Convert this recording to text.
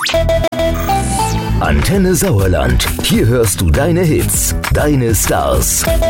Antenne Sauerland. Hier hörst du deine Hits, deine Stars.